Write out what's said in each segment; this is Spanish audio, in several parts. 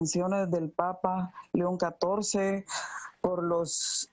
intenciones del Papa León XIV, por los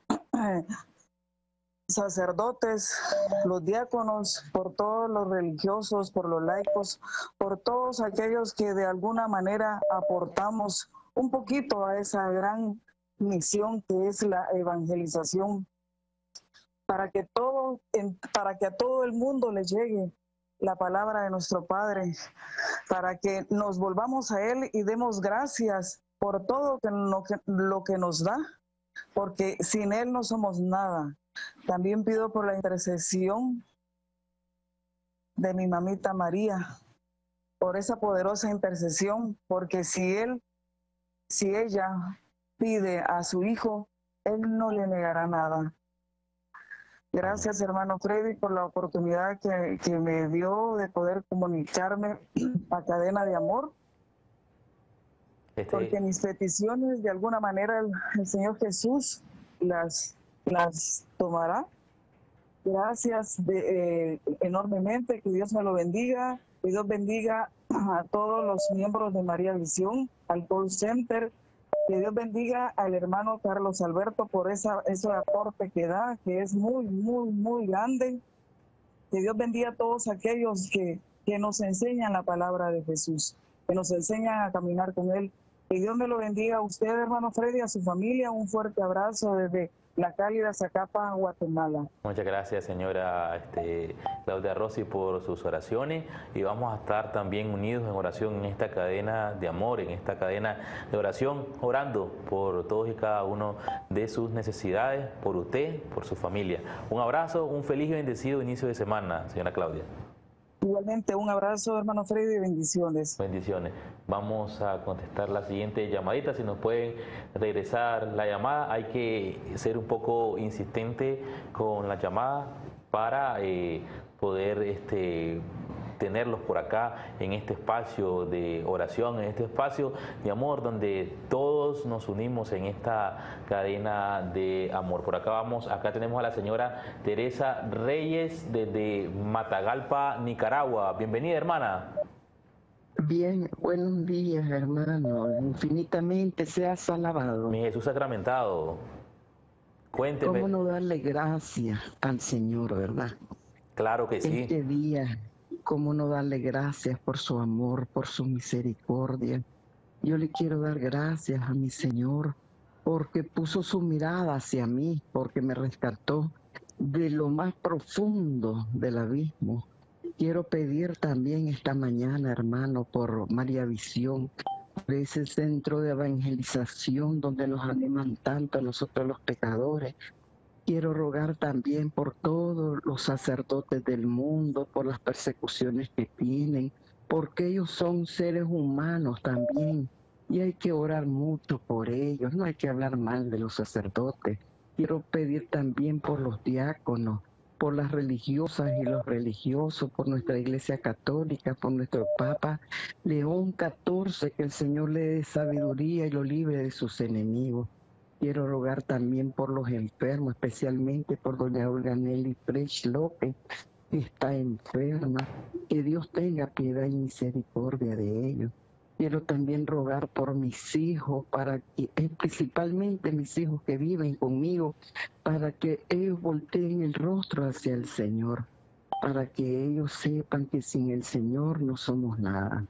sacerdotes, los diáconos, por todos los religiosos, por los laicos, por todos aquellos que de alguna manera aportamos un poquito a esa gran misión que es la evangelización, para que a todo el mundo le llegue la palabra de nuestro Padre, para que nos volvamos a Él y demos gracias por todo lo que nos da, porque sin Él no somos nada. También pido por la intercesión de mi mamita María, por esa poderosa intercesión, porque si ella pide a su hijo, Él no le negará nada. Gracias, hermano Freddy, por la oportunidad que me dio de poder comunicarme a Cadena de Amor, porque mis peticiones, de alguna manera, el Señor Jesús las tomará. Gracias enormemente, que Dios me lo bendiga, que Dios bendiga a todos los miembros de María Visión, al call center, que Dios bendiga al hermano Carlos Alberto por ese aporte que da, que es muy, muy, muy grande. Que Dios bendiga a todos aquellos que nos enseñan la palabra de Jesús, que nos enseñan a caminar con Él. Que Dios me lo bendiga a usted, hermano Freddy, a su familia. Un fuerte abrazo desde la cálida Zacapa, Guatemala. Muchas gracias, señora Claudia Rossi, por sus oraciones, y vamos a estar también unidos en oración en esta cadena de amor, en esta cadena de oración, orando por todos y cada uno de sus necesidades, por usted, por su familia. Un abrazo, un feliz y bendecido inicio de semana, señora Claudia. Igualmente, un abrazo, hermano Freddy, y bendiciones. Bendiciones. Vamos a contestar la siguiente llamadita. Si nos pueden regresar la llamada, hay que ser un poco insistente con la llamada para poder tenerlos por acá en este espacio de oración, en este espacio de amor, donde todos nos unimos en esta cadena de amor. Por acá acá tenemos a la señora Teresa Reyes desde Matagalpa, Nicaragua. Bienvenida, hermana. Bien, buenos días, hermano. Infinitamente seas alabado. Mi Jesús sacramentado. Cuénteme. ¿Cómo no darle gracias al Señor, verdad? Claro que sí. Este día, ¿cómo no darle gracias por su amor, por su misericordia? Yo le quiero dar gracias a mi Señor porque puso su mirada hacia mí, porque me rescató de lo más profundo del abismo. Quiero pedir también esta mañana, hermano, por María Visión, por ese centro de evangelización donde nos animan tanto a nosotros los pecadores. Quiero rogar también por todos los sacerdotes del mundo, por las persecuciones que tienen, porque ellos son seres humanos también y hay que orar mucho por ellos, no hay que hablar mal de los sacerdotes. Quiero pedir también por los diáconos, por las religiosas y los religiosos, por nuestra Iglesia Católica, por nuestro Papa León XIV, que el Señor le dé sabiduría y lo libre de sus enemigos. Quiero rogar también por los enfermos, especialmente por doña Olga Nelly Fresh López, que está enferma. Que Dios tenga piedad y misericordia de ellos. Quiero también rogar por mis hijos, principalmente mis hijos que viven conmigo, para que ellos volteen el rostro hacia el Señor, para que ellos sepan que sin el Señor no somos nada.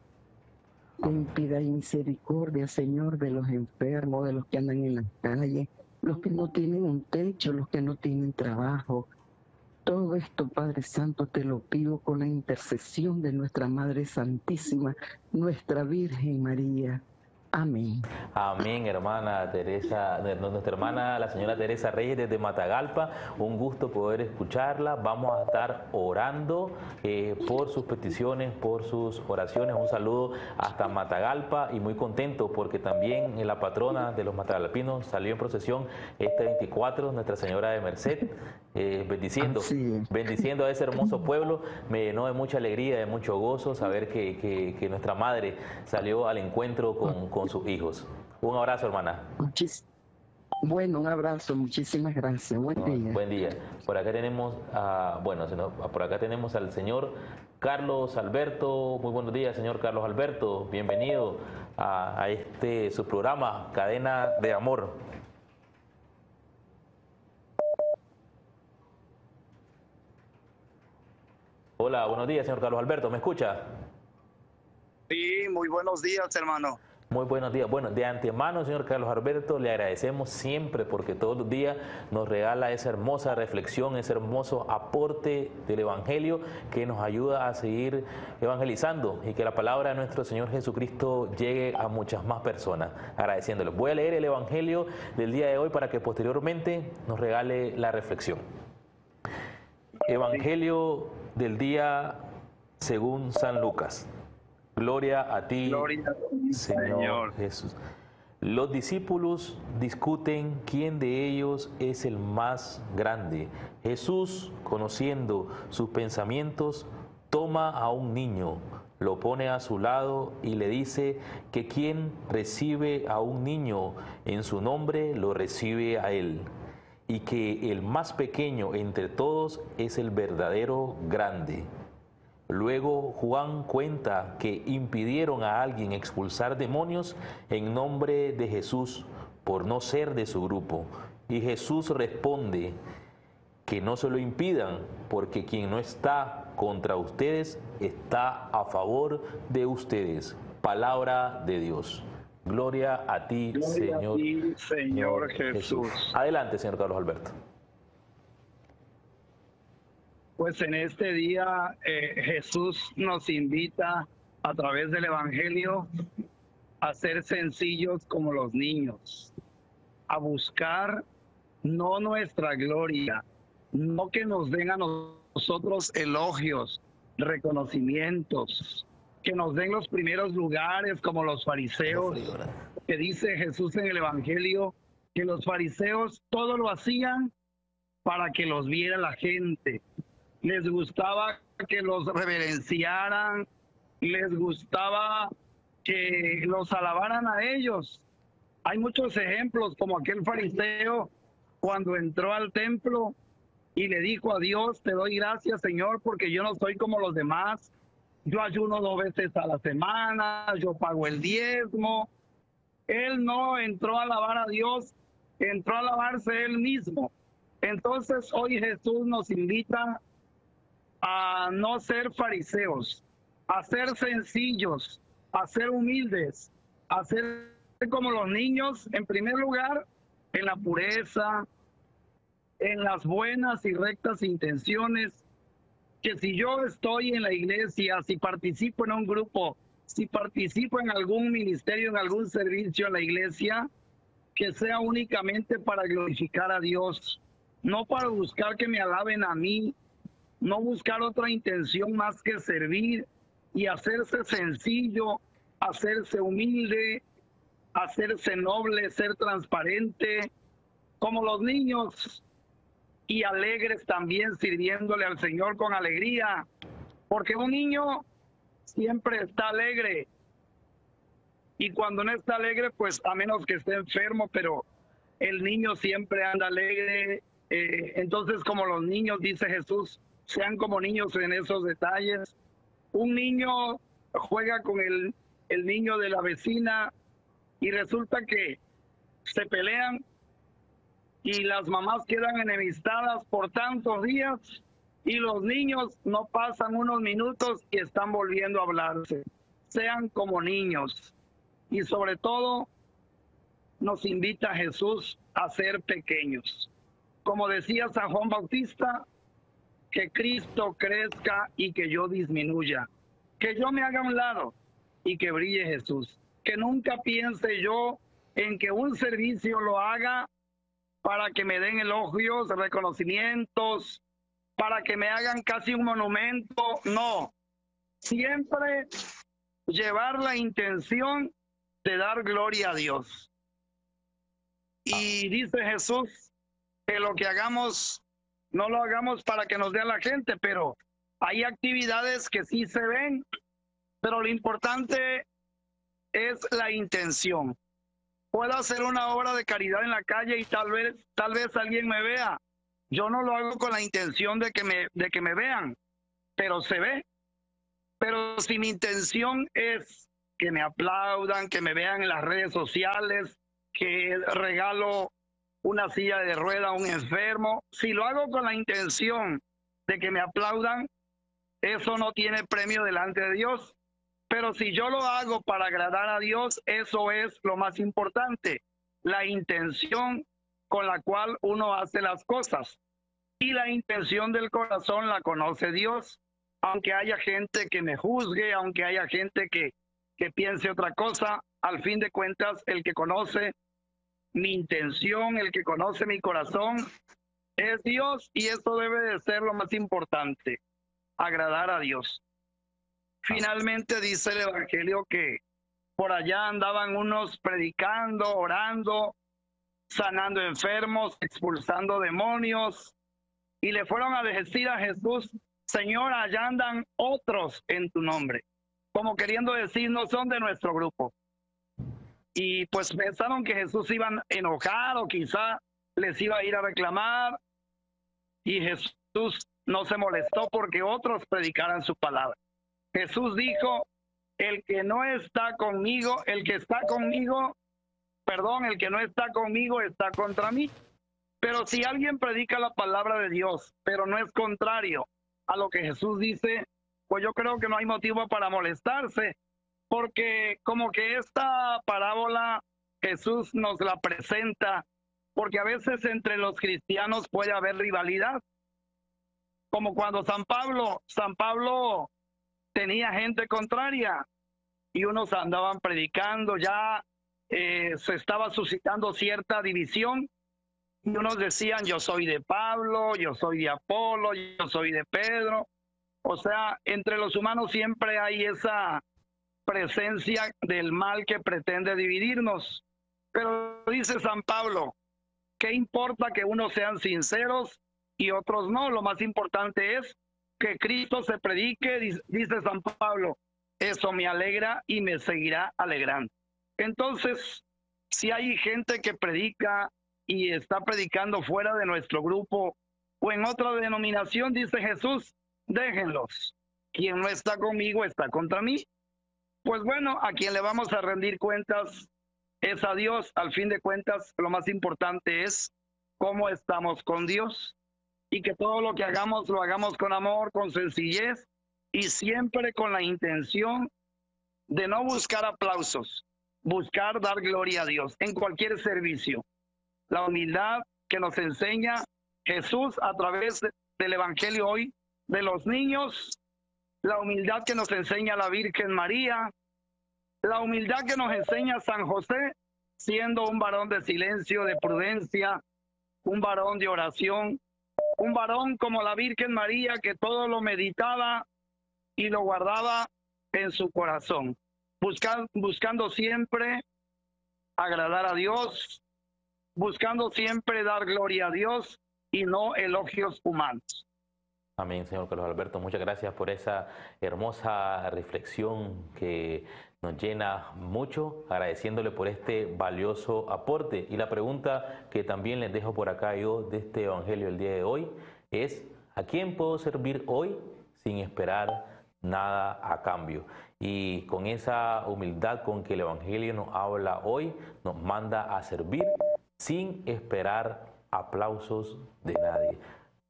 Ten piedad y misericordia, Señor, de los enfermos, de los que andan en la calle, los que no tienen un techo, los que no tienen trabajo. Todo esto, Padre Santo, te lo pido con la intercesión de nuestra Madre Santísima, nuestra Virgen María. Amén. Amén, hermana Teresa, nuestra hermana, la señora Teresa Reyes desde Matagalpa. Un gusto poder escucharla. Vamos a estar orando por sus peticiones, por sus oraciones. Un saludo hasta Matagalpa y muy contento porque también la patrona de los matagalpinos salió en procesión este 24, Nuestra Señora de Merced, bendiciendo a ese hermoso pueblo. Me llenó de mucha alegría, de mucho gozo saber que nuestra madre salió al encuentro con sus hijos. Un abrazo, hermana. Bueno, un abrazo, muchísimas gracias. Buen día. Buen día. Por acá tenemos por acá tenemos al señor Carlos Alberto. Muy buenos días, señor Carlos Alberto. Bienvenido a su programa, Cadena de Amor. Hola, buenos días, señor Carlos Alberto. ¿Me escucha? Sí, muy buenos días, hermano. Muy buenos días. Bueno, de antemano, señor Carlos Alberto, le agradecemos siempre porque todos los días nos regala esa hermosa reflexión, ese hermoso aporte del Evangelio que nos ayuda a seguir evangelizando y que la palabra de nuestro Señor Jesucristo llegue a muchas más personas. Agradeciéndole. Voy a leer el Evangelio del día de hoy para que posteriormente nos regale la reflexión. Evangelio del día según San Lucas. Gloria a ti, Señor Jesús. Los discípulos discuten quién de ellos es el más grande. Jesús, conociendo sus pensamientos, toma a un niño, lo pone a su lado y le dice que quien recibe a un niño en su nombre, lo recibe a él, y que el más pequeño entre todos es el verdadero grande. Luego Juan cuenta que impidieron a alguien expulsar demonios en nombre de Jesús por no ser de su grupo. Y Jesús responde que no se lo impidan, porque quien no está contra ustedes está a favor de ustedes. Palabra de Dios. Gloria a ti, Señor Jesús. Adelante, señor Carlos Alberto. Pues en este día Jesús nos invita a través del Evangelio a ser sencillos como los niños, a buscar no nuestra gloria, no que nos den a nosotros elogios, reconocimientos, que nos den los primeros lugares como los fariseos, que dice Jesús en el Evangelio que los fariseos todo lo hacían para que los viera la gente. Les gustaba que los reverenciaran, les gustaba que los alabaran a ellos. Hay muchos ejemplos, como aquel fariseo cuando entró al templo y le dijo a Dios: te doy gracias, Señor, porque yo no soy como los demás. Yo ayuno 2 veces a la semana, yo pago el diezmo. Él no entró a alabar a Dios, entró a alabarse él mismo. Entonces hoy Jesús nos invita a no ser fariseos, a ser sencillos, a ser humildes, a ser como los niños, en primer lugar, en la pureza, en las buenas y rectas intenciones, que si yo estoy en la iglesia, si participo en un grupo, si participo en algún ministerio, en algún servicio en la iglesia, que sea únicamente para glorificar a Dios, no para buscar que me alaben a mí, no buscar otra intención más que servir y hacerse sencillo, hacerse humilde, hacerse noble, ser transparente, como los niños, y alegres también, sirviéndole al Señor con alegría, porque un niño siempre está alegre, y cuando no está alegre, pues a menos que esté enfermo, pero el niño siempre anda alegre. Entonces, como los niños, dice Jesús, sean como niños en esos detalles. Un niño juega con el niño de la vecina y resulta que se pelean y las mamás quedan enemistadas por tantos días y los niños no pasan unos minutos y están volviendo a hablarse. Sean como niños. Y sobre todo nos invita Jesús a ser pequeños. Como decía San Juan Bautista, que Cristo crezca y que yo disminuya, que yo me haga a un lado y que brille Jesús, que nunca piense yo en que un servicio lo haga para que me den elogios, reconocimientos, para que me hagan casi un monumento. No, siempre llevar la intención de dar gloria a Dios. Y dice Jesús que lo que hagamos no lo hagamos para que nos vea la gente, pero hay actividades que sí se ven, pero lo importante es la intención. Puedo hacer una obra de caridad en la calle y tal vez alguien me vea. Yo no lo hago con la intención de que me vean, pero se ve. Pero si mi intención es que me aplaudan, que me vean en las redes sociales, que regalo una silla de rueda a un enfermo, si lo hago con la intención de que me aplaudan, eso no tiene premio delante de Dios. Pero si yo lo hago para agradar a Dios, eso es lo más importante, la intención con la cual uno hace las cosas. Y la intención del corazón la conoce Dios. Aunque haya gente que me juzgue, aunque haya gente que piense otra cosa, al fin de cuentas, el que conoce mi intención, el que conoce mi corazón, es Dios, y eso debe de ser lo más importante, agradar a Dios. Finalmente dice el Evangelio que por allá andaban unos predicando, orando, sanando enfermos, expulsando demonios, y le fueron a decir a Jesús: Señor, allá andan otros en tu nombre, como queriendo decir, no son de nuestro grupo. Y pues pensaron que Jesús iba a enojar o quizá les iba a ir a reclamar, y Jesús no se molestó porque otros predicaran su palabra. Jesús dijo: el que no está conmigo, el que está conmigo, perdón, el que no está conmigo está contra mí. Pero si alguien predica la palabra de Dios, pero no es contrario a lo que Jesús dice, pues yo creo que no hay motivo para molestarse, porque como que esta parábola Jesús nos la presenta, porque a veces entre los cristianos puede haber rivalidad, como cuando San Pablo tenía gente contraria y unos andaban predicando, ya se estaba suscitando cierta división, y unos decían: yo soy de Pablo, yo soy de Apolo, yo soy de Pedro. O sea, entre los humanos siempre hay esa presencia del mal que pretende dividirnos. Pero dice San Pablo: ¿qué importa que unos sean sinceros y otros no? Lo más importante es que Cristo se predique, dice San Pablo. Eso me alegra y me seguirá alegrando. Entonces, si hay gente que predica y está predicando fuera de nuestro grupo o en otra denominación, dice Jesús, déjenlos. Quien no está conmigo está contra mí. Pues bueno, a quien le vamos a rendir cuentas es a Dios. Al fin de cuentas, lo más importante es cómo estamos con Dios, y que todo lo que hagamos lo hagamos con amor, con sencillez, y siempre con la intención de no buscar aplausos, buscar dar gloria a Dios en cualquier servicio. La humildad que nos enseña Jesús a través del Evangelio hoy de los niños, la humildad que nos enseña la Virgen María, la humildad que nos enseña San José, siendo un varón de silencio, de prudencia, un varón de oración, un varón como la Virgen María, que todo lo meditaba y lo guardaba en su corazón, buscando siempre agradar a Dios, buscando siempre dar gloria a Dios y no elogios humanos. Amén, señor Carlos Alberto. Muchas gracias por esa hermosa reflexión que nos llena mucho, agradeciéndole por este valioso aporte. Y la pregunta que también les dejo por acá yo de este evangelio el día de hoy es: ¿a quién puedo servir hoy sin esperar nada a cambio? Y con esa humildad con que el evangelio nos habla hoy, nos manda a servir sin esperar aplausos de nadie.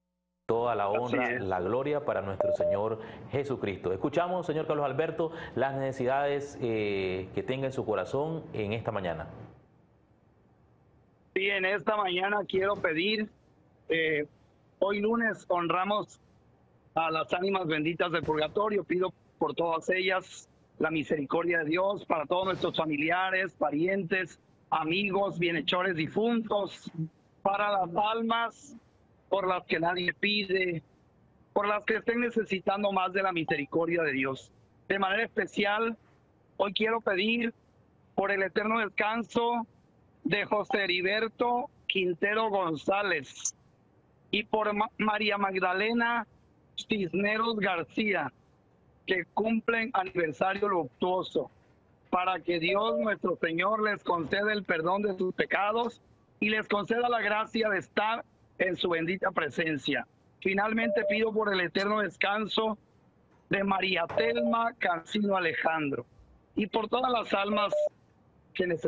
Toda la honra, la gloria para nuestro Señor Jesucristo. Escuchamos, señor Carlos Alberto, las necesidades que tenga en su corazón en esta mañana. Sí, en esta mañana quiero pedir, hoy lunes honramos a las ánimas benditas del purgatorio. Pido por todas ellas la misericordia de Dios, para todos nuestros familiares, parientes, amigos, bienhechores difuntos, para las almas por las que nadie pide, por las que estén necesitando más de la misericordia de Dios. De manera especial, hoy quiero pedir por el eterno descanso de José Heriberto Quintero González y por María Magdalena Cisneros García, que cumplen aniversario luctuoso, para que Dios nuestro Señor les conceda el perdón de sus pecados y les conceda la gracia de estar en su bendita presencia. Finalmente pido por el eterno descanso de María Telma Cancino Alejandro, y por todas las almas que necesitan